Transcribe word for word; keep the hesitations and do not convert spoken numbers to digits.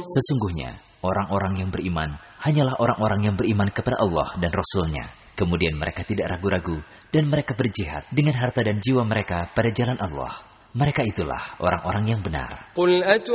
Sesungguhnya, orang-orang yang beriman hanyalah orang-orang yang beriman kepada Allah dan Rasul-Nya. Kemudian mereka tidak ragu-ragu dan mereka berjihad dengan harta dan jiwa mereka pada jalan Allah. Mereka itulah orang-orang yang benar. قل